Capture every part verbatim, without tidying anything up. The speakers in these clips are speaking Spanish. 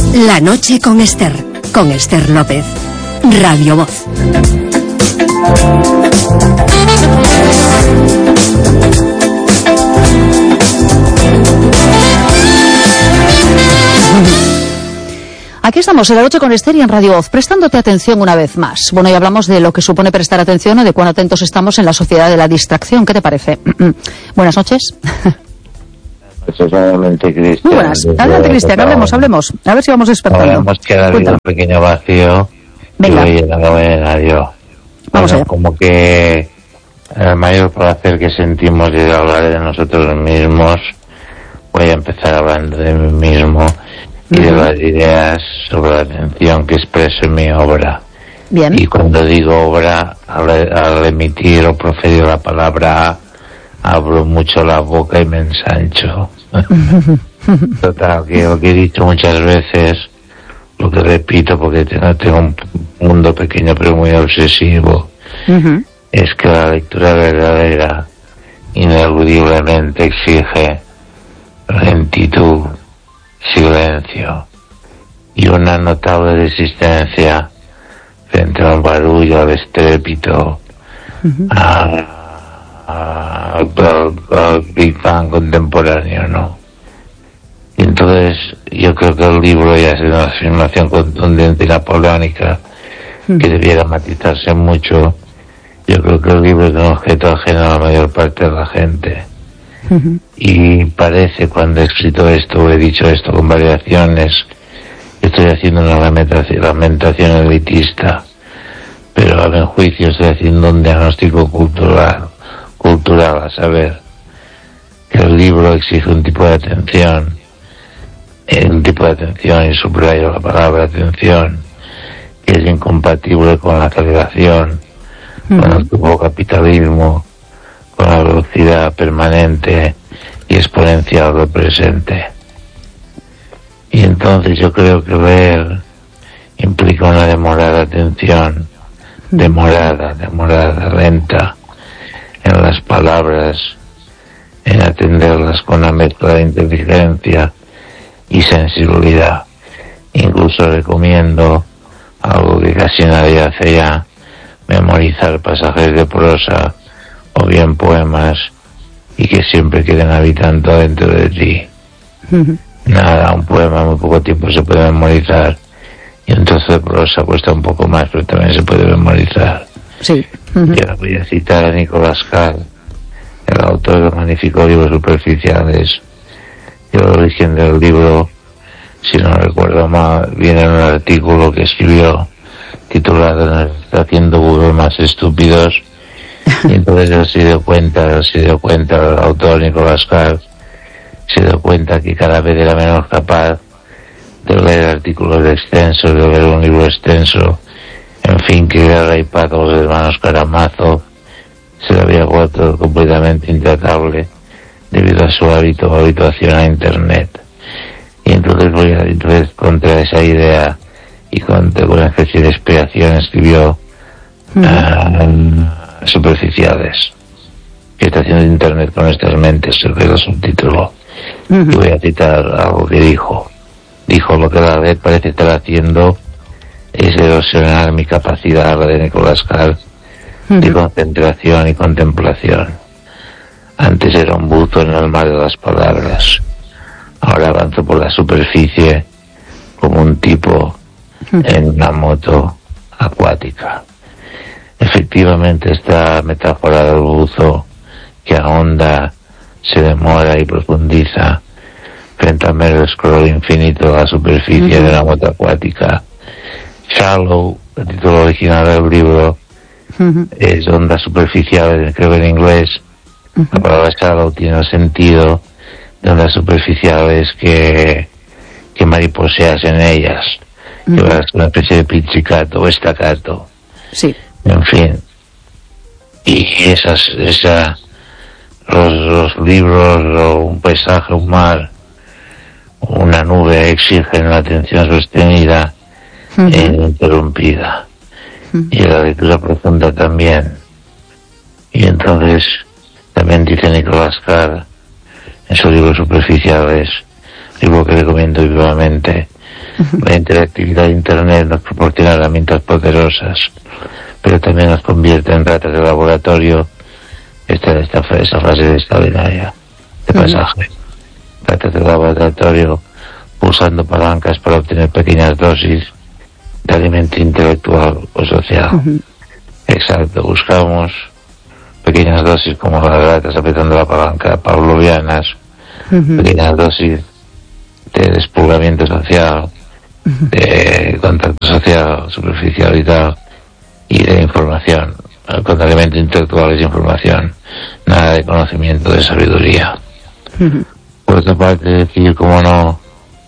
La noche con Esther, con Esther López. Radio Voz. Aquí estamos, en la noche con Esther y en Radio Voz, prestándote atención una vez más. Bueno, y hablamos de lo que supone prestar atención o de cuán atentos estamos en la sociedad de la distracción. ¿Qué te parece? Buenas noches. Personalmente, Cristian. Muy buenas. Adelante, Cristian, hablemos, hablemos. A ver si vamos despertando. Hablamos que ha habido un pequeño vacío. Venga. Y voy a en radio. Vamos bueno, allá. Como que el mayor placer que sentimos es hablar de nosotros mismos. Voy a empezar hablando de mí mismo y de las ideas sobre la atención que expreso en mi obra. Bien. Y cuando digo obra, al, al emitir o proferir la palabra abro mucho la boca y me ensancho. Total, que lo que he dicho muchas veces, lo que repito porque tengo, tengo un mundo pequeño pero muy obsesivo, uh-huh. es que la lectura verdadera ineludiblemente exige lentitud, silencio y una notable resistencia frente al barullo, al estrépito, uh-huh. a Al, al, al Big Bang contemporáneo, ¿no? Y entonces yo creo que el libro ya es una afirmación contundente y napoleónica mm. que debiera matizarse mucho. Yo creo que el libro es un objeto ajeno a la mayor parte de la gente. Mm-hmm. Y parece, cuando he escrito esto o he dicho esto con variaciones, estoy haciendo una lamentación, lamentación elitista, pero a mi juicio estoy haciendo un diagnóstico cultural cultural, a saber que el libro exige un tipo de atención, un tipo de atención, y subrayo la palabra atención, que es incompatible con la aceleración, uh-huh. con el turbocapitalismo, con la velocidad permanente y exponencial del presente. Y entonces yo creo que leer implica una demorada atención, demorada, demorada, lenta, en las palabras, en atenderlas con una mezcla de inteligencia y sensibilidad. Incluso recomiendo algo que casi nadie hace ya, memorizar pasajes de prosa o bien poemas y que siempre queden habitando dentro de ti. Uh-huh. Nada, un poema en muy poco tiempo se puede memorizar y un trozo de prosa cuesta un poco más, pero también se puede memorizar. Sí. Uh-huh. Y ahora voy a citar a Nicolás Carr, el autor del magnífico libro Superficiales. Y el origen del libro, si no recuerdo mal, viene en un artículo que escribió titulado Haciendo Google más estúpidos. Y entonces él se dio cuenta, él se dio cuenta, el autor Nicolás Carr, se dio cuenta que cada vez era menos capaz de leer artículos extensos, de leer un libro extenso. En fin, que era el iPad o los hermanos Caramazo se le había vuelto completamente intratable debido a su hábito o habituación a Internet. Y entonces voy a, entonces contra esa idea y contra una especie de expiación escribió uh, uh, Superficiales. ¿Qué está haciendo Internet con estas mentes? Se ve el subtítulo. Uh-huh. Y voy a citar algo que dijo. Dijo: lo que la red parece estar haciendo es erosionar mi capacidad, la de Nicolás Carr, uh-huh. de concentración y contemplación. Antes era un buzo en el mar de las palabras. Ahora avanzo por la superficie como un tipo uh-huh. en una moto acuática. Efectivamente, esta metáfora del buzo que ahonda, se demora y profundiza frente al mero scroll infinito de la superficie uh-huh. de la moto acuática. Shallow, el título original del libro, uh-huh. es ondas superficiales, creo en inglés. Uh-huh. La palabra shallow tiene el sentido de ondas superficiales que, que mariposeas en ellas, uh-huh. que vas una especie de pizzicato o estacato. Sí. En fin. Y esas, esa, los, los libros o un paisaje, un mar, una nube exigen una atención sostenida uh-huh. e ininterrumpida. Uh-huh. Y la lectura profunda también. Y entonces, también dice Nicolás Carr, en su libro Superficiales, libro que recomiendo vivamente, La interactividad de Internet nos proporciona herramientas poderosas, pero también nos convierte en ratas de laboratorio. Esta, esta esa frase extraordinaria de pasaje. Uh-huh. Ratas de laboratorio usando palancas para obtener pequeñas dosis de alimento intelectual o social. Uh-huh. Exacto, buscamos pequeñas dosis como las ratas apretando la palanca pavlovianas, uh-huh. pequeñas dosis de despulgamiento social, uh-huh. de contacto social superficial y tal, y de información, con alimento intelectual es información, nada de conocimiento, de sabiduría. Uh-huh. Por otra parte, decir, como no,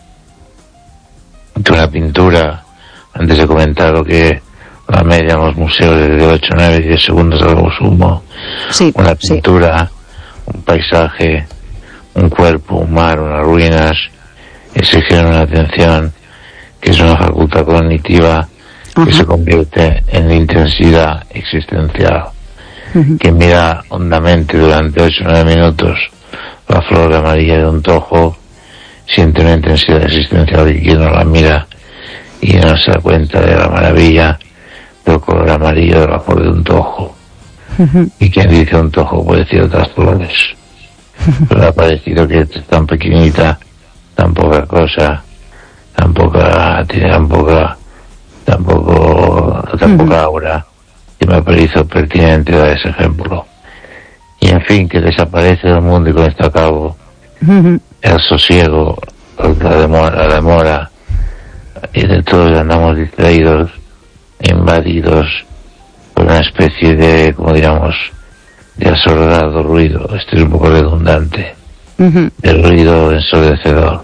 que una pintura, antes de comentar lo que la media en los museos de ocho, nueve, diez segundos al consumo, sí, una pintura, sí. un paisaje, un cuerpo, un mar, unas ruinas, exigen una atención que es una facultad cognitiva uh-huh. que se convierte en intensidad existencial. Uh-huh. Quien mira hondamente durante ocho o nueve minutos la flor amarilla de un tojo siente una intensidad existencial, y quien no la mira y no se da cuenta de la maravilla del color amarillo de la flor de un tojo. Uh-huh. Y quien dice un tojo puede decir otras flores. Uh-huh. Pero ha parecido que es tan pequeñita, tan poca cosa, tan poca, tiene tan poca, tan poco, tan poca uh-huh. aura, y me parece pertinente dar ese ejemplo. Y en fin, que desaparece del mundo, y con esto acabo, uh-huh. el sosiego, la demora, la demora, y de todos andamos distraídos, invadidos por una especie de, como diríamos, de asordado ruido. Esto es un poco redundante. Uh-huh. El ruido ensordecedor.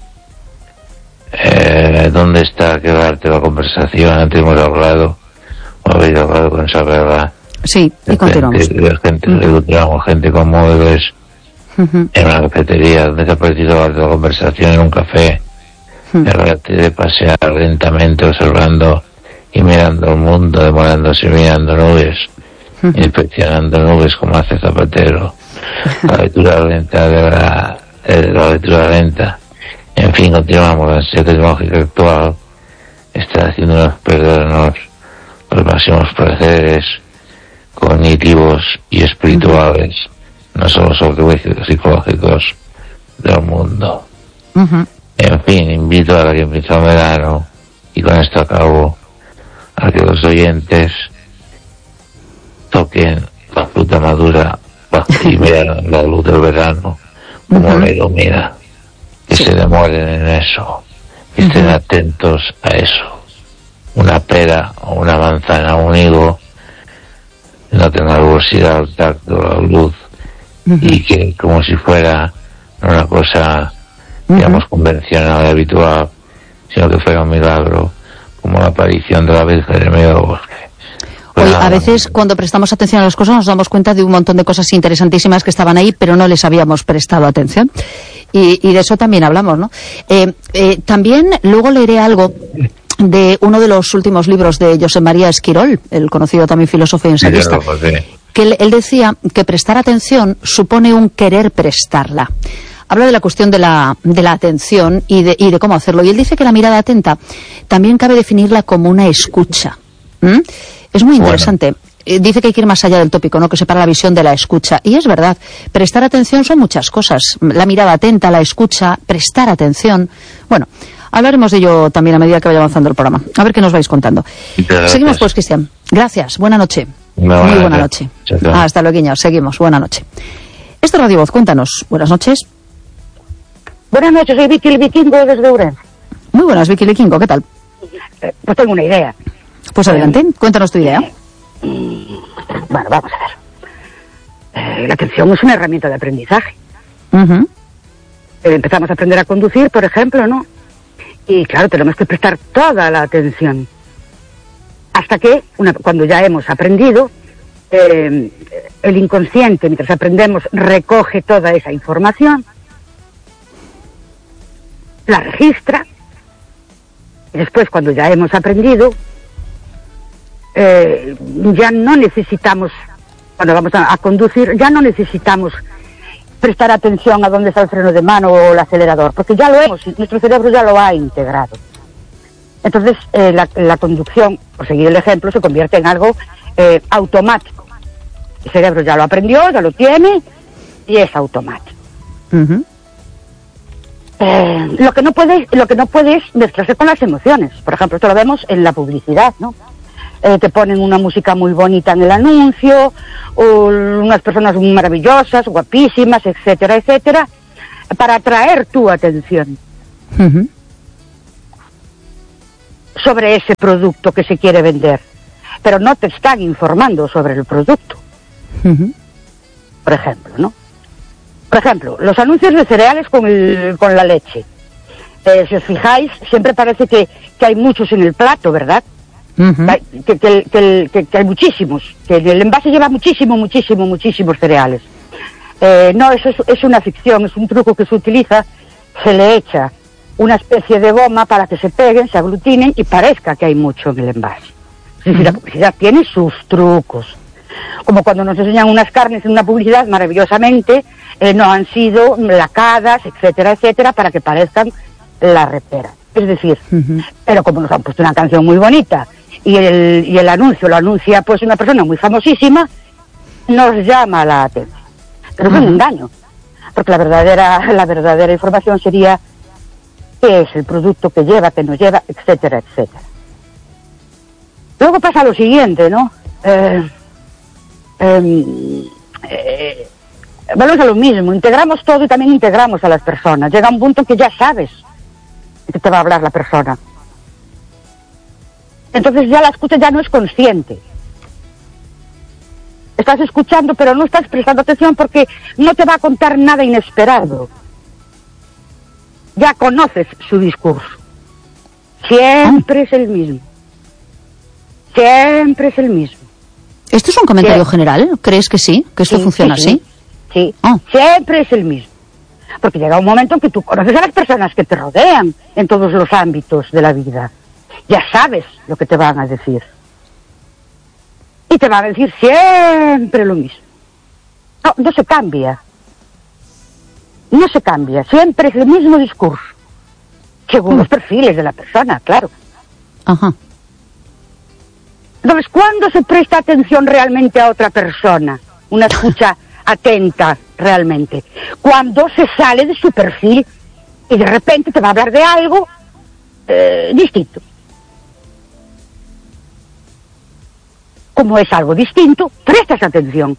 Eh, ¿Dónde está quedarte la conversación? Antes hemos hablado, o habéis hablado con Isabela. Sí, y continuamos. De gente, uh-huh. de gente con muebles uh-huh. en una cafetería, donde se ha perdido la conversación en un café. Uh-huh. El arte de pasear lentamente, observando y mirando el mundo, demorándose mirando nubes, uh-huh. inspeccionando nubes como hace Zapatero. La lectura lenta de la, de la lectura lenta. En fin, continuamos. La ansiedad tecnológica actual está haciéndonos perdernos los máximos placeres cognitivos y espirituales, uh-huh. no solo psicológicos del mundo. Uh-huh. En fin, invito a la que empieza el verano, y con esto acabo, a que los oyentes toquen la fruta madura y vean la luz del verano como uh-huh. la ilumina, que sí. se demoren en eso, que uh-huh. estén atentos a eso. Una pera o una manzana o un higo no tenga velocidad al tacto, la luz, uh-huh. y que como si fuera una cosa, digamos, uh-huh. convencional y habitual, sino que fuera un milagro, como la aparición de la Virgen en medio del bosque. Hoy, a veces, cuando prestamos atención a las cosas, nos damos cuenta de un montón de cosas interesantísimas que estaban ahí, pero no les habíamos prestado atención. Y, y de eso también hablamos, ¿no? Eh, eh, también, luego leeré algo de uno de los últimos libros de Josep María Esquirol, el conocido también filósofo y ensayista, que él, él decía que prestar atención supone un querer prestarla. Habla de la cuestión de la, de la atención y de, y de cómo hacerlo. Y él dice que la mirada atenta también cabe definirla como una escucha. ¿Mm? Es muy interesante. Bueno. Eh, dice que hay que ir más allá del tópico, ¿no? Que separa la visión de la escucha. Y es verdad, prestar atención son muchas cosas. La mirada atenta, la escucha, prestar atención. Bueno, hablaremos de ello también a medida que vaya avanzando el programa. A ver qué nos vais contando. Seguimos pues, Cristian. Gracias. Buena noche. No, muy buena noche. Chao. Hasta luego. Seguimos. Buena noche. Esto es Radio Voz. Cuéntanos. Buenas noches. Buenas noches, soy Vicky el Vikingo desde Ourense. Muy buenas, Vicky el Vikingo, ¿qué tal? Eh, pues tengo una idea. Pues adelante, eh, cuéntanos tu idea. Eh, bueno, vamos a ver. Eh, la atención es una herramienta de aprendizaje. Uh-huh. Eh, empezamos a aprender a conducir, por ejemplo, ¿no? Y claro, tenemos que prestar toda la atención. Hasta que, una, cuando ya hemos aprendido, eh, el inconsciente, mientras aprendemos, recoge toda esa información, la registra, y después, cuando ya hemos aprendido, eh, ya no necesitamos, cuando vamos a, a conducir, ya no necesitamos prestar atención a dónde está el freno de mano o el acelerador, porque ya lo hemos, nuestro cerebro ya lo ha integrado. Entonces, eh, la, la conducción, por seguir el ejemplo, se convierte en algo eh, automático. El cerebro ya lo aprendió, ya lo tiene, y es automático. Uh-huh. Eh, lo que no puede, lo que no puede es mezclarse con las emociones. Por ejemplo, esto lo vemos en la publicidad, ¿no? Eh, te ponen una música muy bonita en el anuncio, o unas personas maravillosas, guapísimas, etcétera, etcétera, para atraer tu atención. Uh-huh. Sobre ese producto que se quiere vender, pero no te están informando sobre el producto. Uh-huh. Por ejemplo, ¿no? Por ejemplo, los anuncios de cereales con, el, con la leche. Eh, si os fijáis, siempre parece que, que hay muchos en el plato, ¿verdad? Uh-huh. Que, que, que, que, que hay muchísimos, que el envase lleva muchísimo, muchísimo, muchísimos cereales. Eh, no, eso es, es una ficción, es un truco que se utiliza, se le echa una especie de goma para que se peguen, se aglutinen y parezca que hay mucho en el envase. Es decir, la publicidad tiene sus trucos. Como cuando nos enseñan unas carnes en una publicidad maravillosamente, eh, no han sido lacadas, etcétera, etcétera, para que parezcan la repera. Es decir, uh-huh. pero como nos han puesto una canción muy bonita y el, y el anuncio lo anuncia pues una persona muy famosísima, nos llama la atención. Pero uh-huh. es un engaño, porque la verdadera, la verdadera información sería qué es el producto que lleva, que no lleva, etcétera, etcétera. Luego pasa lo siguiente, ¿no? Eh, eh, eh, vamos a lo mismo, integramos todo y también integramos a las personas. Llega un punto en que ya sabes que te va a hablar la persona. Entonces ya la escucha ya no es consciente. Estás escuchando, pero no estás prestando atención porque no te va a contar nada inesperado. Ya conoces su discurso. Siempre es el mismo. Siempre es el mismo. ¿Esto es un comentario sí. general? ¿Crees que sí? ¿Que esto sí, funciona sí, así? Sí, oh. siempre es el mismo. Porque llega un momento en que tú conoces a las personas que te rodean en todos los ámbitos de la vida. Ya sabes lo que te van a decir. Y te van a decir siempre lo mismo. No, no se cambia. No se cambia. Siempre es el mismo discurso. Según mm. los perfiles de la persona, claro. Ajá. Entonces, ¿cuándo se presta atención realmente a otra persona? Una escucha atenta, realmente. Cuando se sale de su perfil y de repente te va a hablar de algo eh, distinto. Como es algo distinto, prestas atención.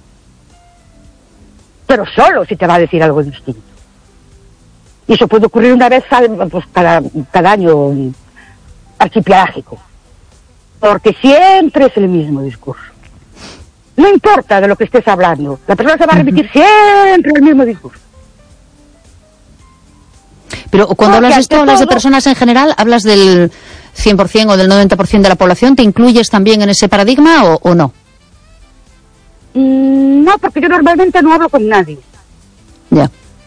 Pero solo si te va a decir algo distinto. Y eso puede ocurrir una vez al, pues, cada, cada año archipiélago. Porque siempre es el mismo discurso. No importa de lo que estés hablando, la persona se va a repetir siempre el mismo discurso. Pero cuando Porque hablas de esto, hablas todo... de personas en general, hablas del cien por ciento o del noventa por ciento de la población, ¿te incluyes también en ese paradigma o, o no? Mm, no, porque yo normalmente no hablo con nadie. Ya.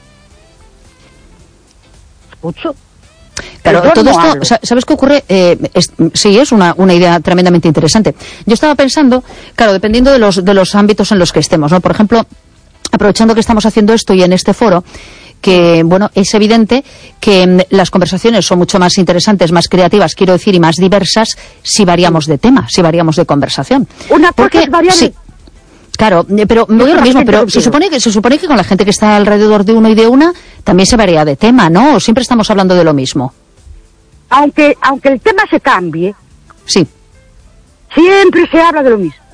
Escucho. Claro, todo no esto, hablo. ¿Sabes qué ocurre? Eh, es, sí, es una, una idea tremendamente interesante. Yo estaba pensando, claro, dependiendo de los, de los ámbitos en los que estemos, ¿no? Por ejemplo, aprovechando que estamos haciendo esto y en este foro, que, bueno, es evidente que las conversaciones son mucho más interesantes, más creativas, quiero decir, y más diversas si variamos de tema, si variamos de conversación. Una cosa Porque, es variar... Sí, claro, pero me voy a lo mismo, pero se supone que se supone que con la gente que está alrededor de uno y de una también se varía de tema, ¿no? ¿O siempre estamos hablando de lo mismo? Aunque, aunque el tema se cambie, sí, siempre se habla de lo mismo.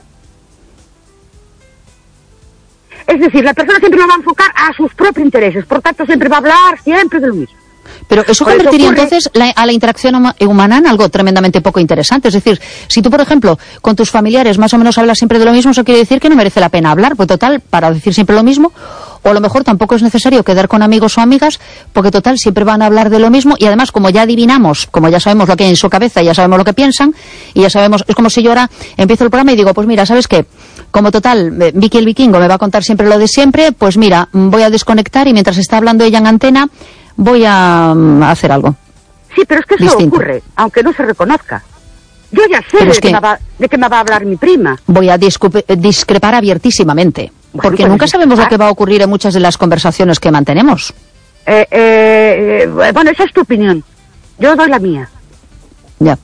Es decir, la persona siempre lo va a enfocar a sus propios intereses, por tanto siempre va a hablar siempre de lo mismo. Pero eso Por convertiría eso ocurre... entonces la, a la interacción humana en algo tremendamente poco interesante. Es decir, si tú, por ejemplo, con tus familiares más o menos hablas siempre de lo mismo, eso quiere decir que no merece la pena hablar, pues total, para decir siempre lo mismo, o a lo mejor tampoco es necesario quedar con amigos o amigas, porque total, siempre van a hablar de lo mismo, y además, como ya adivinamos, como ya sabemos lo que hay en su cabeza, ya sabemos lo que piensan, y ya sabemos, es como si yo ahora empiezo el programa y digo, pues mira, ¿sabes qué? Como total, Vicky el Vikingo me va a contar siempre lo de siempre, pues mira, voy a desconectar y mientras está hablando ella en antena, voy a, a hacer algo. Sí, pero es que eso distinto. Ocurre, aunque no se reconozca. Yo ya sé de, que... Que me va, de qué me va a hablar mi prima. Voy a discrepar abiertísimamente, bueno, porque nunca sabemos discrepar. Lo que va a ocurrir en muchas de las conversaciones que mantenemos. Eh, eh, bueno, esa es tu opinión. Yo doy la mía. Ya.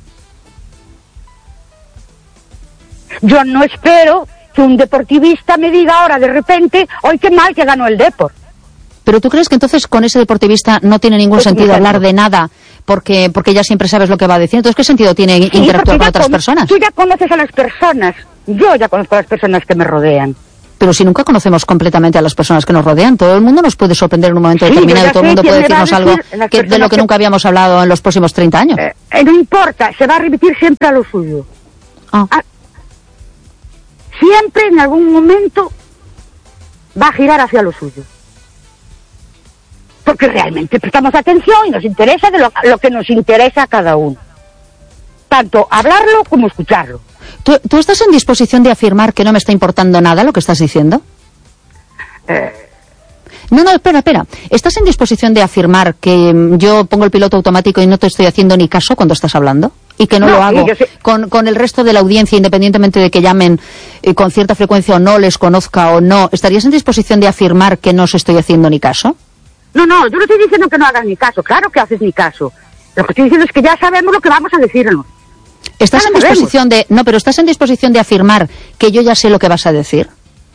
Yo no espero que un deportivista me diga ahora de repente, hoy qué mal que ganó el Depor. Pero ¿tú crees que entonces con ese deportivista no tiene ningún Es sentido ejemplo. hablar de nada porque porque ya siempre sabes lo que va a decir? Entonces, ¿qué sentido tiene Sí, interactuar porque con ya otras con- personas? Tú ya conoces a las personas. Yo ya conozco a las personas que me rodean. Pero si nunca conocemos completamente a las personas que nos rodean, todo el mundo nos puede sorprender en un momento Sí, determinado yo y todo el ya sé mundo quién puede me va a decirnos algo decir las que, de lo personas que que- nunca habíamos hablado en los próximos treinta años. Eh, eh, no importa, se va a remitir siempre a lo suyo. Ah. Ah, siempre en algún momento va a girar hacia lo suyo. Porque realmente prestamos atención y nos interesa de lo, lo que nos interesa a cada uno. Tanto hablarlo como escucharlo. ¿Tú, ¿Tú estás en disposición de afirmar que no me está importando nada lo que estás diciendo? Eh, No, no, espera, espera. ¿Estás en disposición de afirmar que mm, yo pongo el piloto automático y no te estoy haciendo ni caso cuando estás hablando? Y que no, No, lo sí, hago yo sé. con, con el resto de la audiencia, independientemente de que llamen eh, con cierta frecuencia o no, les conozca o no. ¿Estarías en disposición de afirmar que no os estoy haciendo ni caso? no, no, yo no estoy diciendo que no hagas ni caso. Claro que haces ni caso. Lo que estoy diciendo es que ya sabemos lo que vamos a decirnos. ¿Estás Ya en lo sabemos. disposición de... No, pero ¿estás en disposición de afirmar que yo ya sé lo que vas a decir?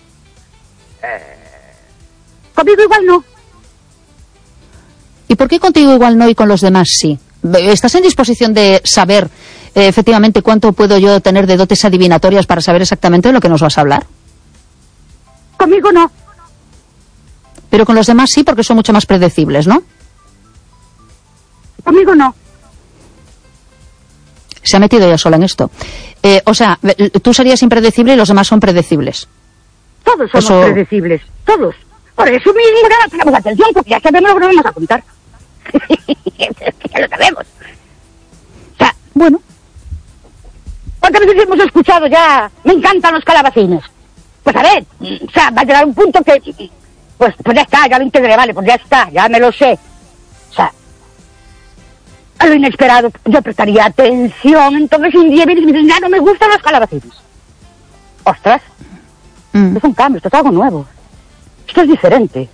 Conmigo igual no. ¿Y por qué contigo igual no y con los demás sí? ¿Estás en disposición de saber eh, efectivamente cuánto puedo yo tener de dotes adivinatorias para saber exactamente de lo que nos vas a hablar? Conmigo no. Pero con los demás sí, porque son mucho más predecibles, ¿no? Conmigo no. Se ha metido ella sola en esto. Eh, o sea, tú serías impredecible y los demás son predecibles. Todos somos Eso- predecibles. Todos. Por eso mismo ya no tenemos atención, porque ya sabemos lo que nos vamos a contar. Ya lo sabemos. O sea, Bueno, ¿cuántas veces hemos escuchado ya? Me encantan los calabacines. Pues a ver, o sea, va a llegar un punto que... Pues, pues ya está, ya lo integré, vale, pues ya está, ya me lo sé. O sea, a lo inesperado yo prestaría atención, entonces un día vienes y me dices, ya no me gustan los calabacines. Ostras, mm, es un cambio, esto es algo nuevo. Esto es diferente.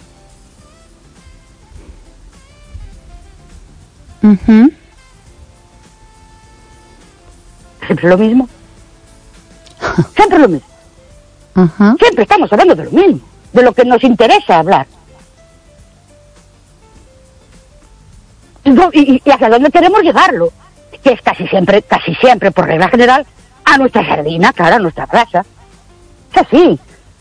ujú. Siempre lo mismo. Siempre lo mismo. Ajá. Siempre estamos hablando de lo mismo, de lo que nos interesa hablar. No, Y, y hacia dónde queremos llevarlo, que es casi siempre, casi siempre, por regla general, a nuestra sardina, claro, a nuestra brasa. Es así.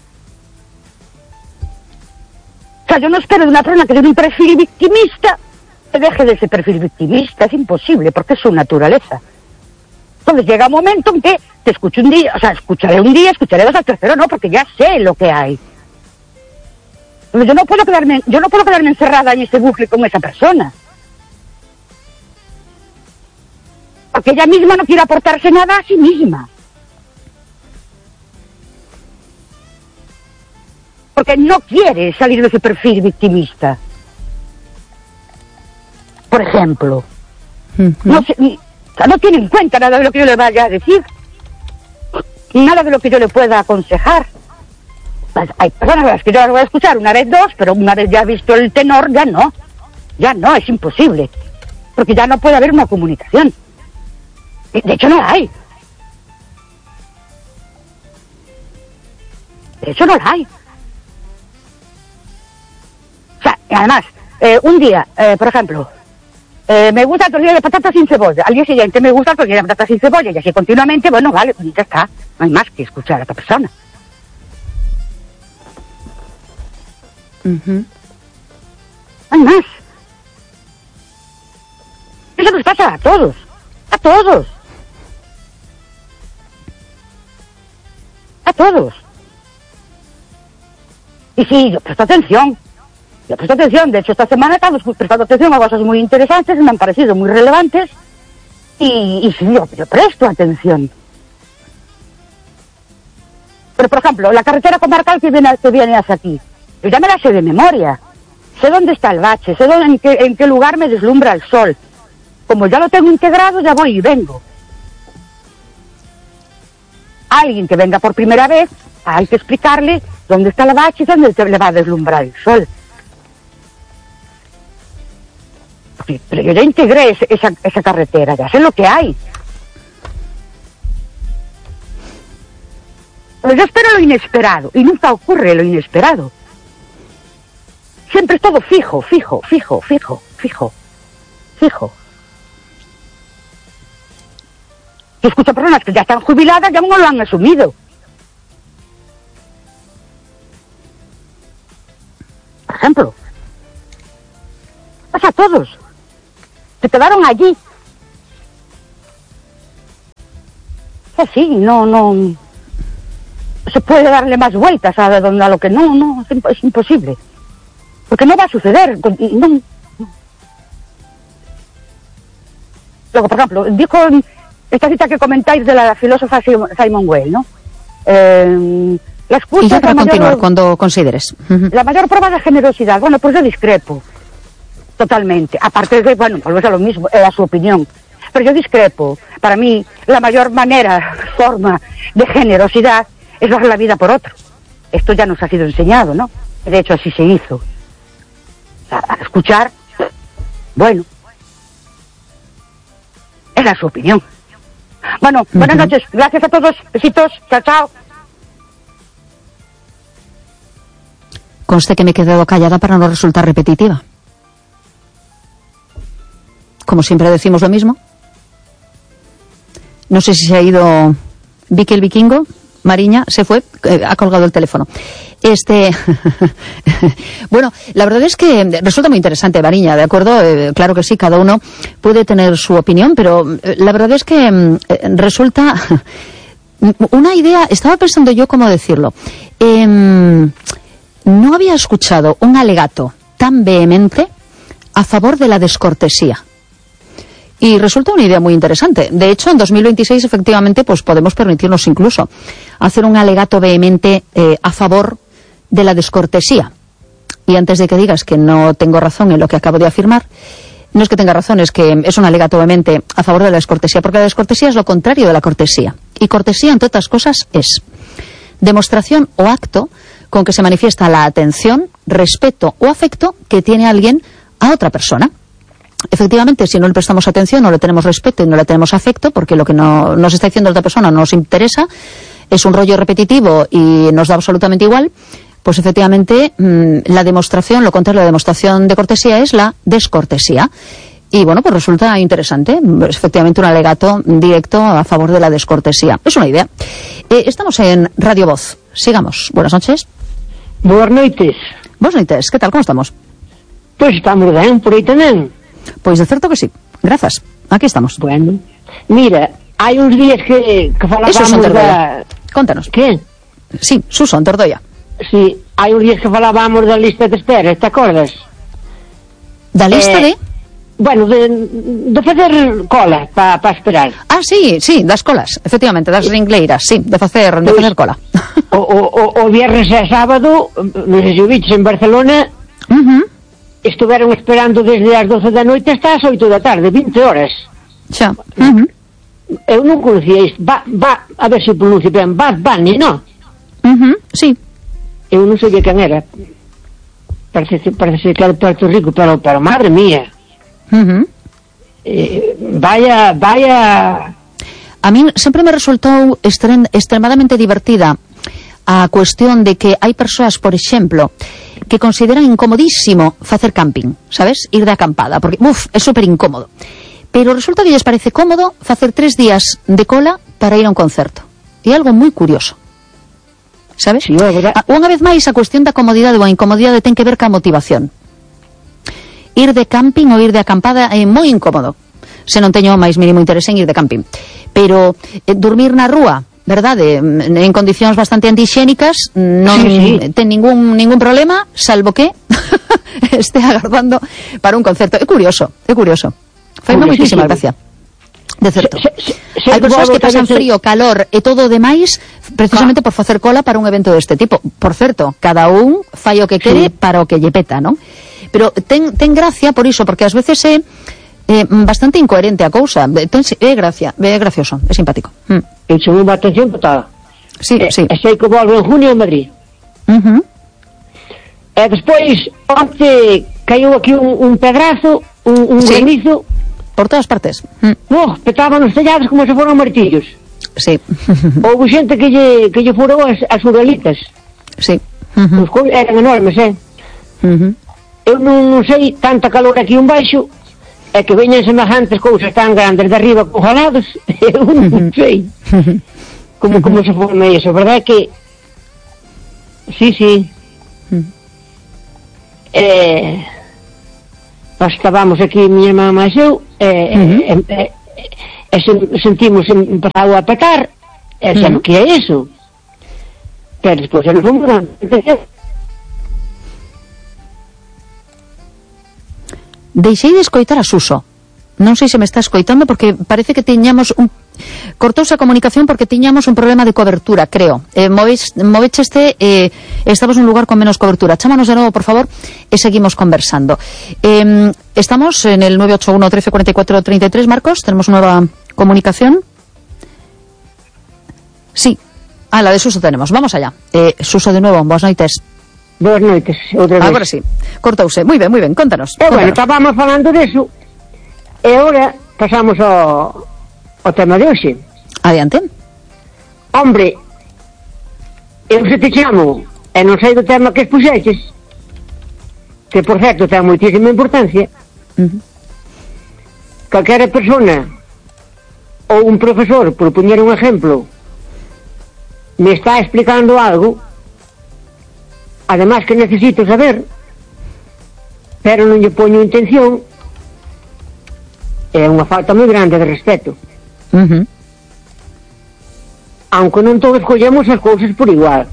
O sea, yo no espero de una persona que tiene un perfil victimista que deje de ese perfil victimista, es imposible, porque es su naturaleza. Entonces llega un momento en que te escucho un día, o sea, escucharé un día, escucharé dos al tercero, no, porque ya sé lo que hay. Entonces yo no puedo quedarme, yo no puedo quedarme encerrada en ese bucle con esa persona. Porque ella misma no quiere aportarse nada a sí misma. Porque no quiere salir de ese perfil victimista. Por ejemplo, Ujú. no, se- o sea, no tiene en cuenta nada de lo que yo le vaya a decir, nada de lo que yo le pueda aconsejar. Pues hay personas a las que yo las voy a escuchar una vez, dos, pero una vez ya visto el tenor, ya no. Ya no, es imposible. Porque ya no puede haber una comunicación. De de hecho, no la hay. De hecho, no la hay. O sea, y además, eh, un día, eh, por ejemplo, eh, me gusta el tortilla de patatas sin cebolla. Al día siguiente me gusta el tortilla de patatas sin cebolla. Y así continuamente, bueno, vale, ya está. No hay más que escuchar a esta persona. Ujú. No hay más. Eso nos pasa a todos. A todos. A todos. Y sí, yo presto atención. Yo presto atención. De hecho, esta semana he estado prestando atención a cosas muy interesantes, me han parecido muy relevantes. Y, y sí, yo, yo presto atención. Pero, por ejemplo, la carretera comarcal que viene, que viene hacia aquí, yo ya me la sé de memoria. Sé dónde está el bache, sé dónde, en, qué, en qué lugar me deslumbra el sol. Como ya lo tengo integrado, ya voy y vengo. Alguien que venga por primera vez, hay que explicarle dónde está el bache y dónde te- le va a deslumbrar el sol. pero yo ya integré ese, esa, esa carretera, ya sé lo que hay. Pero yo espero lo inesperado, y nunca ocurre lo inesperado. Siempre es todo fijo, fijo, fijo, fijo, fijo, fijo. Yo escucho a personas que ya están jubiladas y aún no lo han asumido. Por ejemplo, pasa a todos. Se quedaron allí. Es así, no, no... se puede darle más vueltas a, a lo que no, no, es imposible. Porque no va a suceder. No, no. Luego, por ejemplo, dijo esta cita que comentáis de la filósofa Simone Weil, ¿no? Eh, la excusa y ya para mayor, continuar, cuando consideres. La mayor prueba de generosidad. Bueno, pues yo discrepo. Totalmente. Aparte de, bueno, pues a lo mismo, era su opinión. Pero yo discrepo. Para mí, la mayor manera, forma de generosidad es dar la vida por otro. Esto ya nos ha sido enseñado, ¿no? De hecho, así se hizo. A, a escuchar, bueno, era su opinión. Bueno, uh-huh. Buenas noches. Gracias a todos. Besitos. Chao, chao. Conste que me he quedado callada para no resultar repetitiva. Como siempre decimos lo mismo. No sé si se ha ido Vicky el Vikingo. Mariña se fue, eh, ha colgado el teléfono. Este, bueno, la verdad es que resulta muy interesante, Mariña, ¿de acuerdo? Eh, claro que sí, cada uno puede tener su opinión, pero eh, la verdad es que eh, resulta una idea, estaba pensando yo cómo decirlo. Eh, no había escuchado un alegato tan vehemente a favor de la descortesía. Y resulta una idea muy interesante. De hecho, en dos mil veintiséis, efectivamente, pues podemos permitirnos incluso hacer un alegato vehemente eh, a favor de la descortesía. Y antes de que digas que no tengo razón en lo que acabo de afirmar, no es que tenga razón, es que es un alegato vehemente a favor de la descortesía, porque la descortesía es lo contrario de la cortesía. Y cortesía, entre otras cosas, es demostración o acto con que se manifiesta la atención, respeto o afecto que tiene alguien a otra persona. Efectivamente, si no le prestamos atención, no le tenemos respeto y no le tenemos afecto, porque lo que no, nos está diciendo la otra persona no nos interesa, es un rollo repetitivo y nos da absolutamente igual, pues efectivamente mmm, la demostración, lo contrario de la demostración de cortesía es la descortesía. Y bueno, pues resulta interesante, es efectivamente un alegato directo a favor de la descortesía. Es una idea. Eh, estamos en Radio Voz. Sigamos. Buenas noches. Buenas noites. Buenas noites. ¿Qué tal? ¿Cómo estamos? Pues estamos ben, por aí tamén. Pois de certo que sí. Grazas. Aquí estamos. Bueno, mira, hai uns días que, que falábamos da... Contanos. Que? Sí, Susan Tordoia. Sí, hai uns días que falábamos da lista de espera, te acordas? Da lista eh, de? Bueno, de, de facer cola para pa esperar. Ah, sí, sí, das colas, efectivamente, das ringleiras, sí, de facer, de facer cola. O, o, o viernes e sábado, non sei se o viches, en Barcelona... Uh-huh. Estuveron esperando desde as doce da noite hasta as oito da tarde, vinte horas. Xa. Uh-huh. Eu non conocía isto. Va, va, a ver se pronuncio ben. Bad Bunny, non? Uh-huh. Sí. Eu non sabía quen era. Parece, parece que era de Puerto Rico, pero, pero madre mía. Uh-huh. Eh, vaya, vaya... A mí sempre me resultou extrem, extremadamente divertida a cuestión de que hai persoas, por exemplo, que consideran incomodísimo facer camping, sabes? Ir de acampada, porque, uf, é super incómodo. Pero resulta que lles parece cómodo facer tres días de cola para ir a un concerto. E algo moi curioso. Sabes? Sí, a, unha vez máis, a cuestión da comodidade ou a incomodidade ten que ver ca motivación. Ir de camping ou ir de acampada é moi incómodo. Se non teño máis mínimo interese en ir de camping. Pero eh, dormir na rúa, verdade, en condicións bastante antixénicas, non sí, sí. ten ningún ningún problema, salvo que este agardando para un concerto. É curioso, é curioso. Faime moitísima gracia. De certo. Se, se, se, hai persoas que pasan frío, calor e todo o demais precisamente ah. por facer cola para un evento deste tipo. Por certo, cada un fai o que quere sí. para o que lle peta, non? Pero ten, ten gracia por iso, porque ás veces é eh, bastante incoherente a cousa. Ten, é gracia, é gracioso, é simpático. Mm. Eu chamei unha atención total. Sí, e, sí. E sei que volvo en junio en Madrid. Uh-huh. E despois, onte caiu aquí un, un pedazo, un, un sí. granizo. Por todas partes. Mm. No, petaban os tellados como se foran martillos. Sí. Houve xente que lle, que lle furou as, as uralitas. Sí. Uh-huh. Os cois eran enormes, eh? Uh-huh. Eu non, non sei, tanta calor aquí un baixo, é que veñan semejantes cousas tan grandes de arriba congelados, eu non sei. Como, como se forma iso, verdad que... Sí, sí. Uh-huh. Eh... Estábamos aquí, miña mamá e eu, eh, uh-huh. eh, eh, e sen, sentimos empezado a petar, e xa uh-huh. que é iso. Pero despois non fomos grande. Deixei de escoitar a Suso. Non sei se me está escoitando porque parece que tiñamos un... cortouse a comunicación porque tiñamos un problema de cobertura, creo. Eh, moveche este, eh, estamos nun lugar con menos cobertura. Chámanos de novo, por favor, e seguimos conversando. Eh, estamos en el nueve ocho uno, trece, cuarenta y cuatro, treinta y tres, Marcos. Tenemos nueva comunicación. Sí. Ah, la de Suso tenemos. Vamos allá. Eh, Suso, de nuevo, boas noites. Boas noites, outra vez. Agora sí, cortouse. Moi ben, moi ben, contanos. E, contanos. bueno, estábamos falando deso, e agora pasamos ao, ao tema de hoxe. Adiante. Hombre, eu se te chamo, e non sei do tema que expuxeches, que, por certo, ten moitísima importancia, Uh-huh. calquera persona, ou un profesor, por poñer un exemplo, me está explicando algo, además que necesito saber, pero non lle poño intención, é unha falta moi grande de respeto. Uh-huh. Aunque non todos collemos as cousas por igual,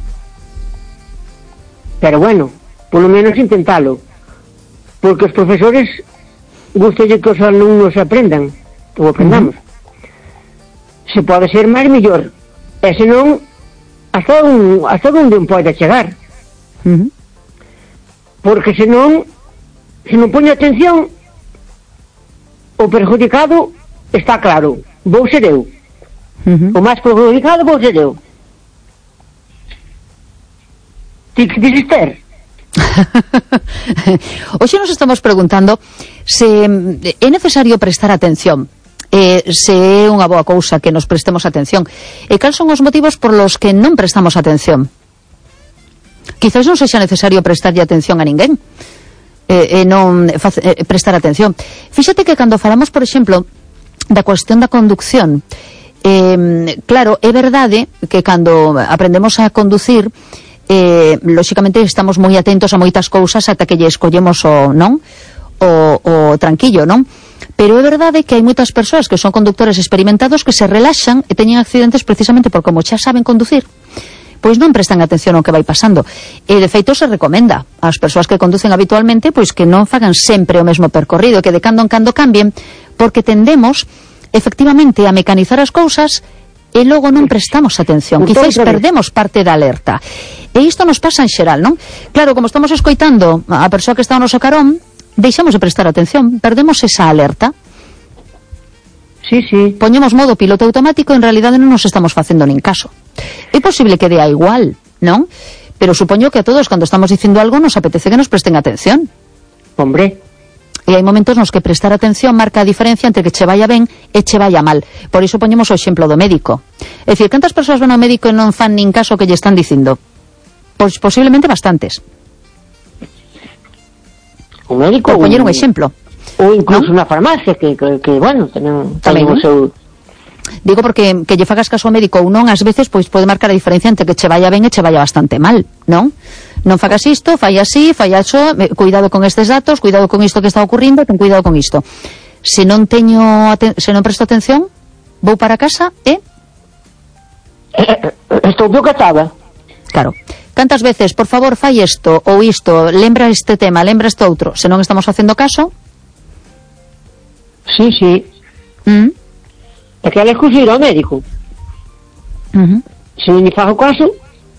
pero bueno, polo menos intentalo, porque os profesores gustalle que os alumnos aprendan, ou aprendamos. Uh-huh. Se pode ser máis mellor, e senón hasta, un, hasta onde un pode chegar. Uh-huh. Porque senón, se non poño atención, o perjudicado está claro, vou ser eu. Uh-huh. O máis perjudicado vou ser eu. Ti que dices ter? Hoxe nos estamos preguntando se é necesario prestar atención, eh, se é unha boa cousa que nos prestemos atención, e cal son os motivos por los que non prestamos atención. Quizás non sexa necesario prestarlle atención a ninguén, e, e non face, e, prestar atención. Fíxate que cando falamos, por exemplo, da cuestión da conducción, eh, claro, é verdade que cando aprendemos a conducir, eh, lóxicamente estamos moi atentos a moitas cousas ata que lle escollemos o, non? O, o tranquillo, non? Pero é verdade que hai moitas persoas que son conductores experimentados que se relaxan e teñen accidentes precisamente por como xa saben conducir, pois non prestan atención ao que vai pasando. E de feito se recomenda ás persoas que conducen habitualmente pois que non fagan sempre o mesmo percorrido, que de cando en cando cambien, porque tendemos efectivamente a mecanizar as cousas e logo non prestamos atención, quizás perdemos parte da alerta. E isto nos pasa en xeral, non? Claro, como estamos escoitando a persoa que está ao noso carón, deixamos de prestar atención, perdemos esa alerta. Sí, sí. Poñemos modo piloto automático e en realidade non nos estamos facendo nin caso. É posible que dea igual, non? Pero supoño que a todos, cando estamos dicindo algo, nos apetece que nos presten atención. Hombre. E hai momentos nos que prestar atención marca a diferencia entre que che vaya ben e che vaya mal. Por iso poñemos o exemplo do médico. É dicir, cantas persoas van ao médico e non fan nin caso que lle están dicindo? Pois posiblemente bastantes. O médico... Por poñer un exemplo. Ou incluso ¿no? na farmacia, que, que, que bueno, tenen, tamén o seu... Digo porque que lle fagas caso ao médico ou non, ás veces pois pode marcar a diferencia entre que che vaya ben e che vaya bastante mal, non? Non fagas isto, fai así, fai aso, cuidado con estes datos, cuidado con isto que está ocurrindo, ten cuidado con isto. Se non teño, se non presto atención, vou para casa e... Estou bocatada. Claro. Cantas veces, por favor, fai isto ou isto, lembra este tema, lembra este outro, se non estamos facendo caso... Sí, sí. Mm. É que ela escuxir ao médico. Uh-huh. Se non me fago caso...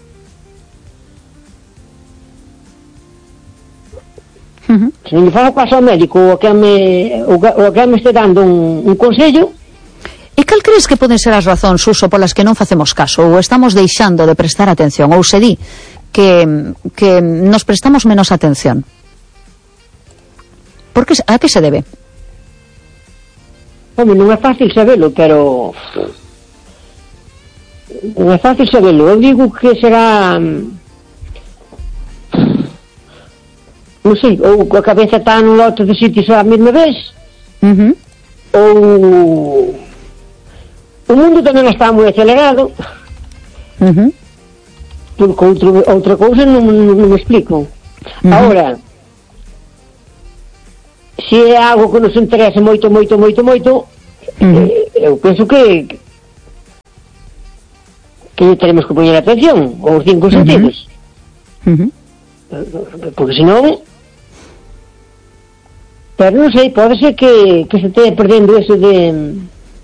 Uh-huh. Se non me fago caso ao médico ou a que me, ou a que me este dando un, un consello... E cal crees que poden ser as razóns, Suso, polas que non facemos caso ou estamos deixando de prestar atención ou se di que, que nos prestamos menos atención? Por que, a que se debe? Home, non é fácil sabelo, pero non é fácil sabelo. Eu digo que será, non sei, ou a cabeza está nun lote de sitios a mesma vez, uh-huh. ou o mundo tamén está moi acelerado, uh-huh. porque outro, outra cousa non, non, non me explico. Uh-huh. Ahora, se é algo que nos interesa moito, moito, moito, moito, uh-huh. eh, eu penso que que teremos que poñer atención aos cinco uh-huh. sentidos. Uh-huh. Porque senón, pero non sei, pode ser que, que se estea perdendo eso de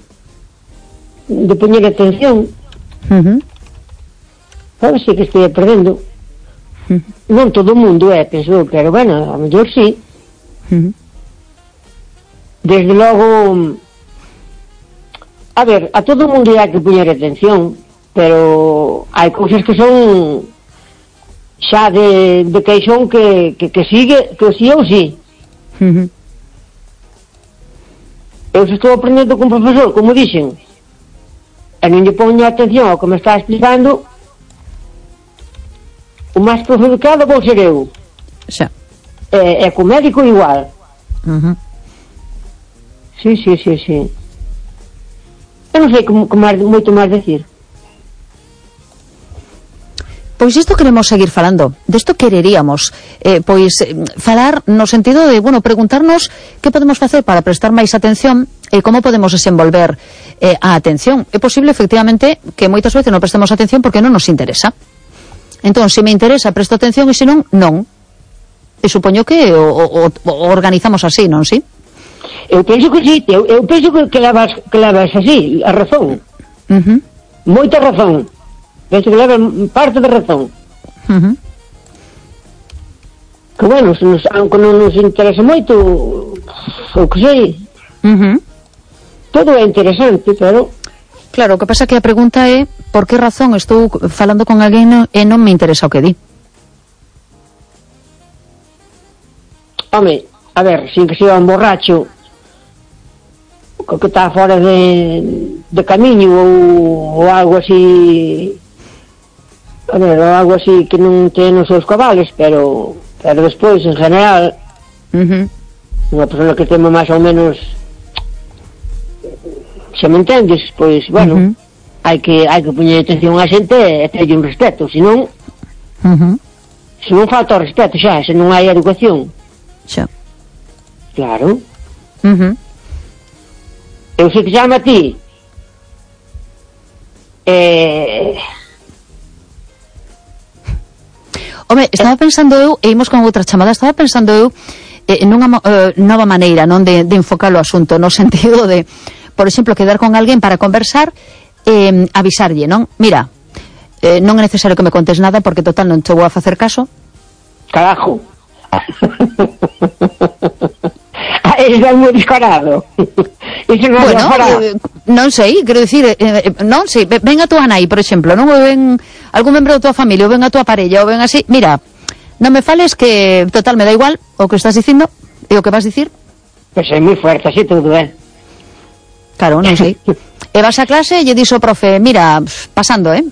de poñer atención. Uh-huh. Pode ser que estea perdendo. Uh-huh. Non todo o mundo é, penso, pero bueno, a mellor sí. Uh-huh. Desde logo, a ver, a todo o mundo hai que poñer atención, pero hai cousas que son xa de, de queixón que, que, que sigue, que si ou si. Uh-huh. Eu se estou aprendendo con profesor, como dixen, e non lle poño atención ao que me está explicando, o máis perjudicado vou ser eu. Xa. E, e co médico igual. Uh-huh. Sí, sí, sí, sí. Eu non sei como, como moito máis decir. Pois isto queremos seguir falando, desto quereríamos, eh, pois eh, falar no sentido de, bueno, preguntarnos que podemos facer para prestar máis atención e eh, como podemos desenvolver eh, a atención. É posible, efectivamente, que moitas veces non prestemos atención porque non nos interesa. Entón, se me interesa, presto atención, e se non, non. E supoño que o, o, o organizamos así, non, si? Eu penso que sí, eu, eu penso que, que levas, que levas así, a razón. Uh-huh. Moita razón. Penso que leva parte de razón. Uh-huh. Que bueno, se nos, aunque non nos interesa moito, o que sei, uh-huh. todo é interesante, pero... Claro, o que pasa que a pregunta é por que razón estou falando con alguén e non me interesa o que di. Home, a ver, sin que sea un borracho que está fora de, de camiño ou, ou algo así, a ver, ou algo así que non ten os seus cabales, pero pero despois, en general, uh-huh. unha persona que teme máis ou menos, se me entendes, pois, bueno, uh-huh. hai que hai que poñer atención a xente e terlle un respeto, senón uh-huh. se non falta o respeto xa, se non hai educación. Xa. Claro. Uh-huh. Eu sei que chama a ti. Eh... Home, estaba pensando eu, e imos con outra chamada, estaba pensando eu eh, nunha eh, nova maneira, non, de, de enfocar o asunto, no sentido de, por exemplo, quedar con alguén para conversar, eh, avisarlle, non? Mira, eh, non é necesario que me contes nada porque total non te vou a facer caso. Carajo. Eso é moi descarado. Eso non bueno, eh, non sei, quero dicir, eh, non sei, ven a tua nai, por exemplo, non, ou ven algún membro da tua familia, ou ven a tua parella, ou ven así, mira, non me fales que total me da igual o que estás dicindo e o que vas dicir. Pois é moi fuerte así todo, eh. Claro, non sei. E vas a clase e lle dixo o profe, mira, pasando, eh.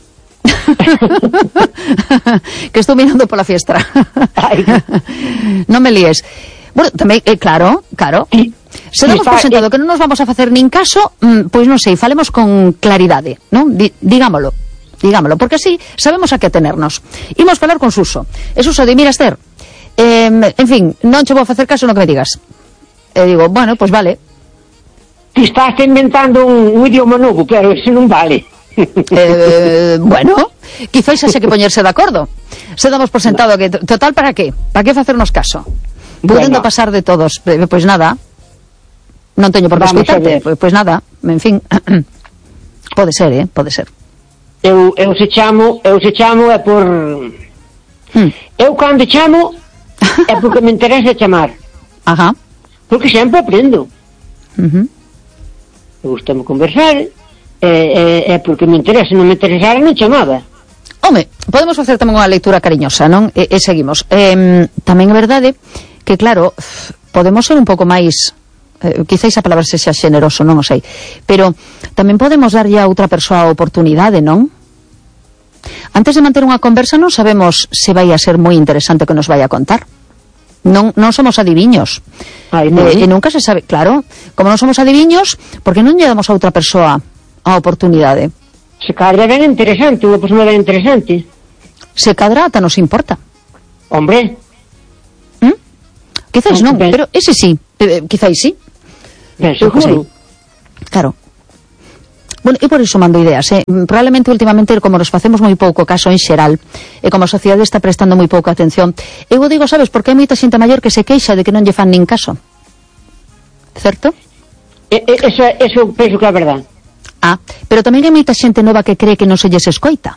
Que estou mirando pola fiestra. Non me líes. Bueno, tamén, eh, claro, claro. Se damos por sentado que non nos vamos a facer nin caso, mmm, pois non sei, falemos con claridade, non? Di, digámolo, digámolo, porque así sabemos a que atenernos. Imos falar con Suso. E Suso di, mira, Esther, eh, en fin, non che vou facer caso no que me digas. E digo, bueno, pois vale. Ti estás inventando un, un idioma novo, pero ese non vale. eh, bueno, quizáis xa que poñerse de acordo. Se damos por sentado que, total, para que? Para que facernos caso? Podendo bueno. pasar de todos, pois pues nada, non teño por que escoitarte, pois pues nada, en fin, pode ser, eh, pode ser. Eu, eu se chamo, eu se chamo é por... Hmm. Eu cando chamo é porque me interesa chamar. Ajá. Porque sempre aprendo. Uh-huh. Me gusta conversar, é, é, é porque me interesa, non me interesara non chamaba. Home, podemos facer tamén unha lectura cariñosa, non? E, e seguimos. Eh, tamén é verdade que, claro, podemos ser un pouco máis, eh, quizáis a palabra sexa xeneroso, non o sei, pero tamén podemos darlle a outra persoa a oportunidade, non? Antes de manter unha conversa non sabemos se vai a ser moi interesante que nos vai a contar. Non, non somos adiviños. Ai, non. Eh, e nunca se sabe, claro, como non somos adiviños, por que non lle damos a outra persoa a oportunidade? Se cadra ben interesante, unha persona ben interesante. Se cadra ata nos importa. Hombre. ¿Mm? Quizáis non, Ben. pero ese sí, eh, quizáis sí. Ben, Eu que sei. seguro. Claro. Bueno, e por iso mando ideas, eh? Probablemente últimamente, como nos facemos moi pouco caso en xeral, e como a sociedade está prestando moi pouca atención, eu o digo, sabes, porque hai moita xente maior que se queixa de que non lle fan nin caso. Certo? E, e, eso, eso penso que é verdad. Ah, pero tamén hai moita xente nova que cree que non se lles escoita.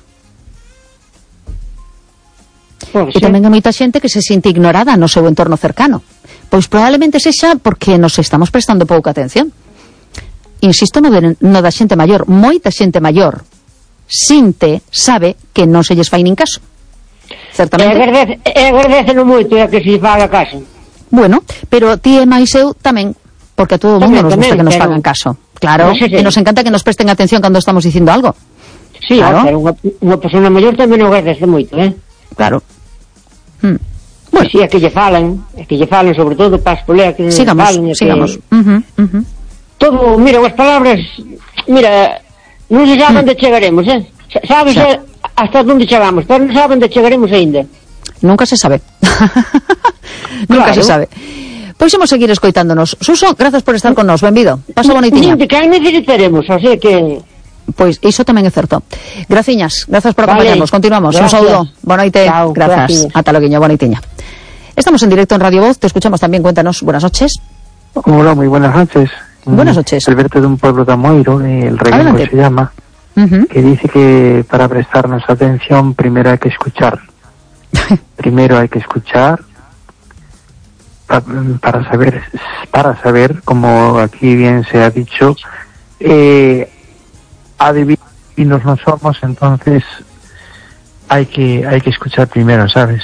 Pode E ser. tamén hai moita xente que se sinte ignorada no seu entorno cercano. Pois probablemente sexa porque nos estamos prestando pouca atención. Insisto no, de, no da xente maior. Moita xente maior sinte, sabe que non se lles fai nin caso. E Certamente. agradece, e agradeceno moito é que se faga caso. Bueno, pero ti e máis eu tamén, porque a todo o mundo Tamén, nos gusta tamén, que nos pero- fagan caso. Claro, No sé, sí. e nos encanta que nos presten atención cando estamos dicindo algo. Sí, Claro. claro. Unha, unha persona maior tamén o agradece moito, eh? Claro. Hmm. Bueno. Sí, é que lle falan, é que lle falan sobre todo para as poleas que Sigamos, falen, é que- sigamos. Uh -huh, uh -huh. Todo, mira, as palabras, mira, non se sabe onde chegaremos, eh? Sa- Sabes Xa. eh, hasta onde chegamos, pero non sabe onde chegaremos aínda. Nunca se sabe. Nunca Claro. se sabe. Pois imos seguir escoitándonos. Suso, gracias por estar con nos. Benvido. Pasa bonitiña. Nin de can necesitaremos, o sea que... Pois iso tamén é certo. Graciñas, gracias por Vale. acompañarnos. Continuamos. Un Gracias. saúdo. Boa noite. Chao, Gracias. gracias. Ata loguiño, boa noitiña. Estamos en directo en Radio Voz. Te escuchamos también. Cuéntanos. Buenas noches. Hola, muy buenas noches. Buenas noches. Alberto de un pueblo de Amoiro, el Reguengo Adelante. se llama, Uh -huh. que dice que para prestarnos atención primero hay que escuchar. Primero hay que escuchar pa- para saber, para saber, como aquí bien se ha dicho, eh, adivinos no somos, entonces hay que hay que escuchar primero, ¿sabes?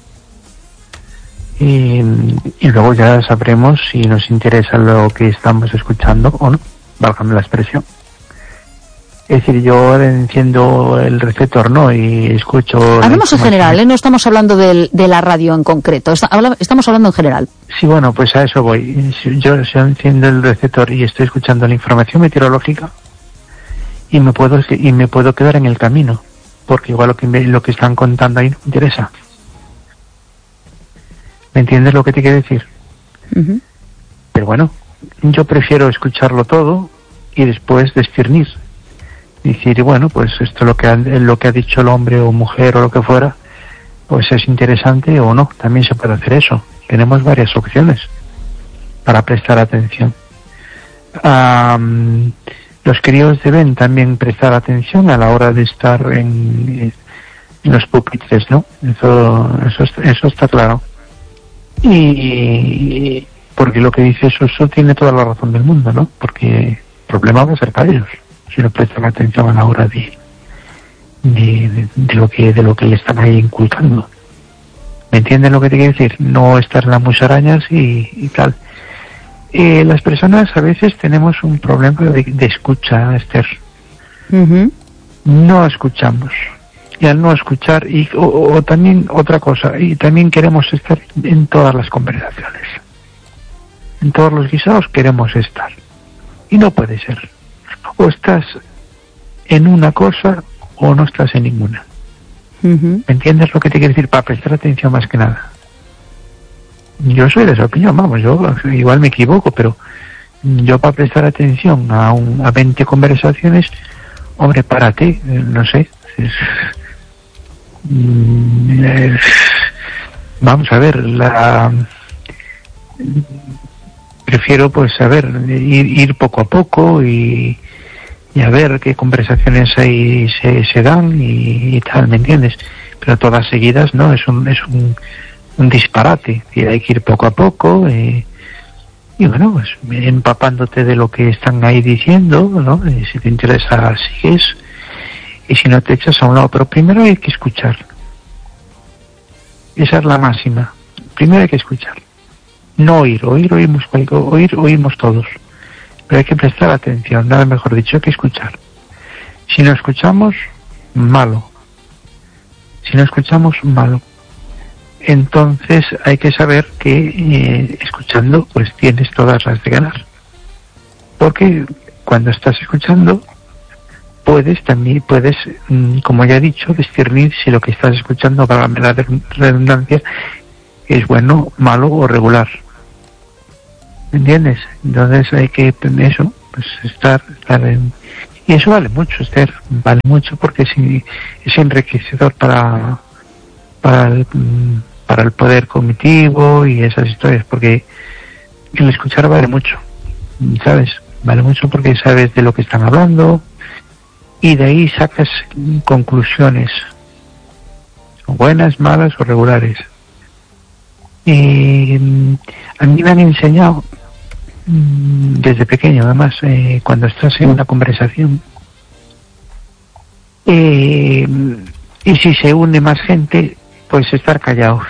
Y, y luego ya sabremos si nos interesa lo que estamos escuchando o no, válgame la expresión. Es decir, yo ahora enciendo el receptor, ¿no? Y escucho... la Hablamos en información. general, ¿eh? No estamos hablando del- de la radio en concreto. Está- habla- estamos hablando en general. Sí, bueno, pues a eso voy. Si yo, si yo enciendo el receptor y estoy escuchando la información meteorológica y me puedo y me puedo quedar en el camino, porque igual lo que me- lo que están contando ahí no me interesa. ¿Me entiendes lo que te quiero decir? Uh-huh. Pero bueno, yo prefiero escucharlo todo y después discernir. Decir, bueno, pues esto es lo que ha, lo que ha dicho el hombre o mujer o lo que fuera, pues es interesante o no. También se puede hacer eso. Tenemos varias opciones para prestar atención. Am, los críos deben también prestar atención a la hora de estar en, en los pupitres, ¿no? Eso, eso, está- eso está claro. Y porque lo que dice Suso tiene toda la razón del mundo, ¿no? Porque el problema va a ser para ellos si no prestan atención a la hora de de, de, de lo que de lo que le están ahí inculcando. ¿Me entienden lo que te quiero decir? No estar en las musarañas y, y tal. Eh, las personas a veces tenemos un problema de, de escucha, Esther. Uh-huh. No escuchamos. Y al no escuchar, y, o, o también otra cosa, y también queremos estar en todas las conversaciones. En todos los guisados queremos estar. Y no puede ser. O estás en una cosa o no estás en ninguna. Uh-huh. ¿Me entiendes lo que te quiero decir? Para prestar atención más que nada. Yo soy de esa opinión, vamos, yo igual me equivoco, pero yo para prestar atención a, un, a veinte conversaciones, hombre, párate, eh, no sé. Es, mm, eh, vamos a ver, la prefiero pues a ver, ir, ir poco a poco y, y a ver qué conversaciones ahí se, se dan y, y tal, ¿me entiendes? Pero todas seguidas, ¿no? Es un, es un, un disparate, y hay que ir poco a poco eh, y bueno, pues empapándote de lo que están ahí diciendo, ¿no? Y si te interesa, sigues, y si no te echas a un lado, pero primero hay que escuchar. Esa es la máxima. Primero hay que escuchar. no oír, oír oímos, oír oímos todos, pero hay que prestar atención, nada mejor dicho que escuchar. Si no escuchamos, malo. Si no escuchamos, malo. Entonces hay que saber que eh, escuchando pues tienes todas las de ganar, porque cuando estás escuchando puedes también puedes como ya he dicho discernir si lo que estás escuchando, para la redundancia, es bueno, malo o regular. ¿Me entiendes? Entonces hay que eso, pues estar, estar en... y eso vale mucho, Esther, vale mucho, porque es, es enriquecedor para para el, para el poder cognitivo y esas historias, porque el escuchar vale mucho, ¿sabes? Vale mucho porque sabes de lo que están hablando y de ahí sacas conclusiones, son buenas, malas o regulares. Y a mí me han enseñado desde pequeño, además, eh, cuando estás en una conversación eh, y si se une más gente, pues estar callados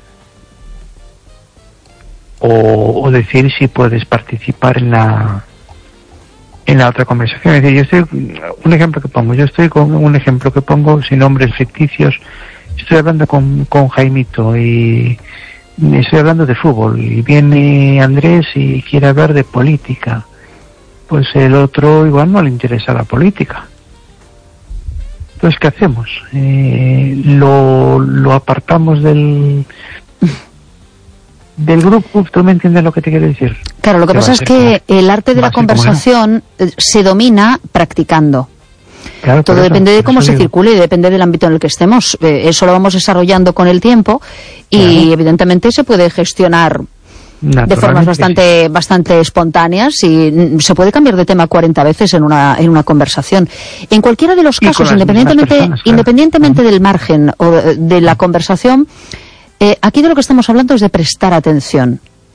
o, o decir si puedes participar en la en la otra conversación. Es decir, yo estoy, un ejemplo que pongo, yo estoy con un ejemplo que pongo sin nombres ficticios, estoy hablando con, con Jaimito y estoy hablando de fútbol y viene Andrés y quiere hablar de política, pues el otro igual no le interesa la política. Entonces, ¿qué hacemos? Eh, lo, lo apartamos del del grupo. ¿Tú me entiendes lo que te quiero decir? Claro, lo que pasa es que el arte de la conversación se domina practicando. Claro, todo eso, depende de cómo se digo. circule y depende del ámbito en el que estemos. Eh, eso lo vamos desarrollando con el tiempo y claro, evidentemente se puede gestionar de formas bastante sí. bastante espontáneas y se puede cambiar de tema cuarenta veces en una en una conversación. En cualquiera de los casos, independientemente personas, claro. independientemente uh-huh. del margen o de, de la conversación, eh, aquí de lo que estamos hablando es de prestar atención.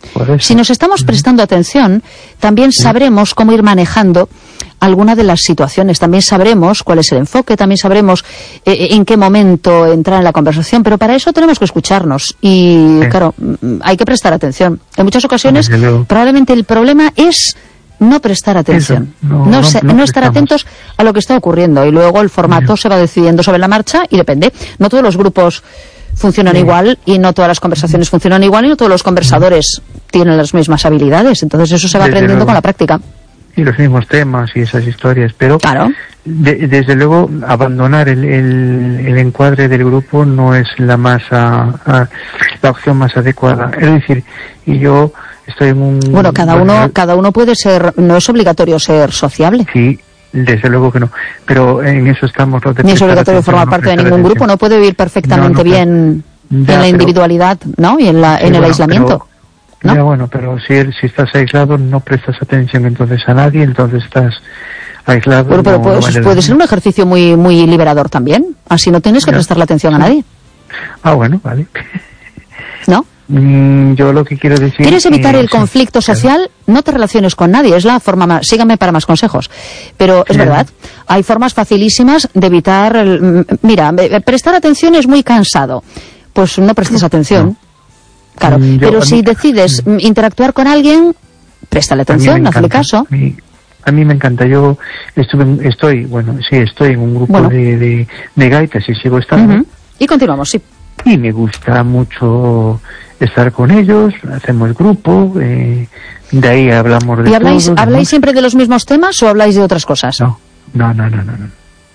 Si nos estamos uh-huh. prestando atención, también uh-huh. sabremos cómo ir manejando alguna de las situaciones, también sabremos cuál es el enfoque, también sabremos eh, en qué momento entrar en la conversación, pero para eso tenemos que escucharnos y, sí. claro, hay que prestar atención. En muchas ocasiones, probablemente el problema es no prestar atención, no, no, no, se, no, no estar atentos a lo que está ocurriendo y luego el formato sí. se va decidiendo sobre la marcha y depende. No todos los grupos funcionan sí. igual y no todas las conversaciones funcionan igual y no todos los conversadores sí. tienen las mismas habilidades, entonces eso se va desde aprendiendo luego. Con la práctica. Y los mismos temas y esas historias, pero claro. de, desde luego abandonar el, el, el encuadre del grupo no es la más a, a, la opción más adecuada. Es decir, y yo estoy en un... Bueno, cada uno bueno, cada uno puede ser, no es obligatorio ser sociable. Sí, desde luego que no, pero en eso estamos los de Ni es obligatorio formar parte de ningún atención. Grupo, no puede vivir perfectamente no, no, bien ya, en la individualidad, pero, ¿no? Y en, la, sí, en el bueno, aislamiento. Pero, ¿no? Ya, bueno, pero si, si estás aislado no prestas atención entonces a nadie, entonces estás aislado. Bueno, pero no, puede, no vale puede ser un ejercicio muy muy liberador también, así no tienes que ya. prestarle atención a nadie. Ah, bueno, vale. ¿No? Mm, yo lo que quiero decir... ¿Quieres evitar eh, el conflicto sí, social? claro. No te relaciones con nadie, es la forma más... Síganme para más consejos. Pero es sí. verdad, hay formas facilísimas de evitar... El, mira, prestar atención es muy cansado. Pues no prestes atención. No. Claro, yo, pero si mí, decides mm, interactuar con alguien, préstale atención, hazle caso. A mí, a mí me encanta. Yo estuve, estoy, bueno, sí, estoy en un grupo bueno. de, de, de gaitas y sigo estando. Uh-huh. Y continuamos, sí. Y me gusta mucho estar con ellos, hacemos grupo, eh, de ahí hablamos de ¿Y habláis, todo, habláis ¿no? siempre de los mismos temas o habláis de otras cosas? No, no, no, no, no. no.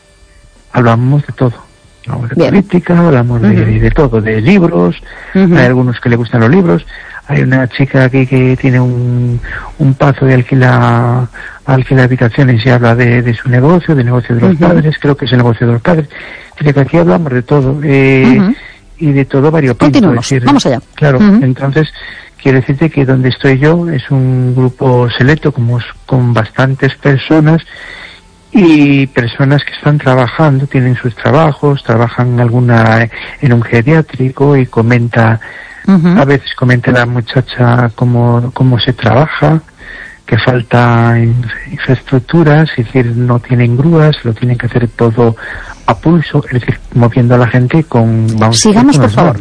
Hablamos de todo. Hablamos de Bien. política, hablamos uh-huh. de, de todo, de libros, uh-huh. hay algunos que le gustan los libros, hay una chica aquí que tiene un, un pazo de alquila, alquila habitaciones y habla de, de su negocio, del negocio de los uh-huh. padres, creo que es el negocio de los padres, dice que aquí hablamos de todo, eh, uh-huh. y de todo variopinto. Continuamos, decir, vamos allá. Claro, uh-huh. entonces quiero decirte que donde estoy yo es un grupo selecto como, con bastantes personas, y personas que están trabajando, tienen sus trabajos, trabajan alguna en un geriátrico y comenta, uh-huh. a veces comenta la muchacha cómo, cómo se trabaja, que falta infraestructuras, es decir, no tienen grúas, lo tienen que hacer todo a pulso, es decir, moviendo a la gente con... Vamos Sigamos, con por favor.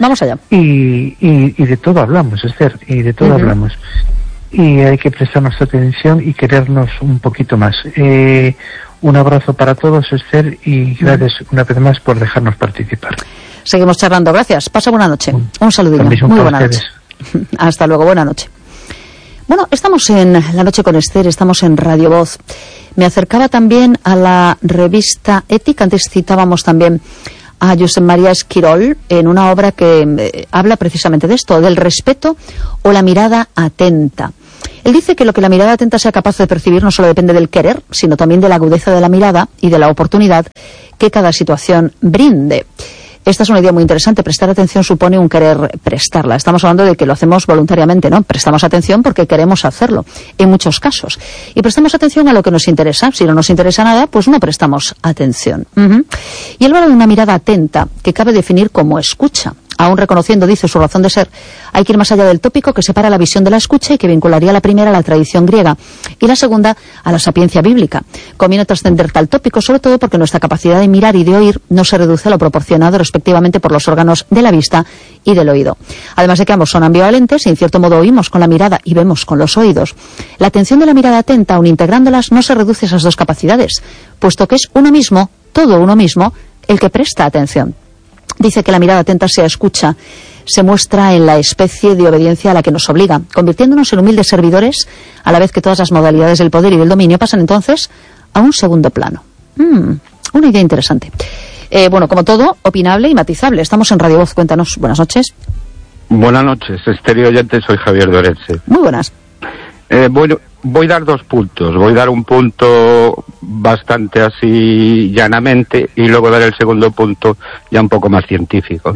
Vamos allá. Y, y, y de todo hablamos, Esther, y de todo uh-huh. hablamos. Y hay que prestarnos atención y querernos un poquito más. Eh, un abrazo para todos, Esther, y gracias uh-huh. una vez más por dejarnos participar. Seguimos charlando, gracias. Pasa buena noche. Un, un saludillo. Muy buena noche. Hasta luego, buena noche. Bueno, estamos en La Noche con Esther, estamos en Radio Voz. Me acercaba también a la revista Ética, antes citábamos también a Josep María Esquirol en una obra que eh, habla precisamente de esto, del respeto o la mirada atenta. Él dice que lo que la mirada atenta sea capaz de percibir no solo depende del querer, sino también de la agudeza de la mirada y de la oportunidad que cada situación brinde. Esta es una idea muy interesante. Prestar atención supone un querer prestarla. Estamos hablando de que lo hacemos voluntariamente, ¿no? Prestamos atención porque queremos hacerlo, en muchos casos. Y prestamos atención a lo que nos interesa. Si no nos interesa nada, pues no prestamos atención. Uh-huh. Y él habla de una mirada atenta, que cabe definir como escucha. Aún reconociendo, dice, su razón de ser, hay que ir más allá del tópico que separa la visión de la escucha y que vincularía la primera a la tradición griega y la segunda a la sapiencia bíblica. Conviene trascender tal tópico, sobre todo porque nuestra capacidad de mirar y de oír no se reduce a lo proporcionado respectivamente por los órganos de la vista y del oído. Además de que ambos son ambivalentes y en cierto modo oímos con la mirada y vemos con los oídos, la atención de la mirada atenta, aun integrándolas, no se reduce a esas dos capacidades, puesto que es uno mismo, todo uno mismo, el que presta atención. Dice que la mirada atenta se escucha, se muestra en la especie de obediencia a la que nos obliga, convirtiéndonos en humildes servidores, a la vez que todas las modalidades del poder y del dominio pasan entonces a un segundo plano. Mm, una idea interesante. Eh, bueno, como todo, opinable y matizable. Estamos en Radio Voz, cuéntanos. Buenas noches. Buenas noches, estéreo oyente, soy Javier de Orense. Muy buenas. Eh, bueno, voy a dar dos puntos. Voy a dar un punto bastante así llanamente y luego dar el segundo punto ya un poco más científico.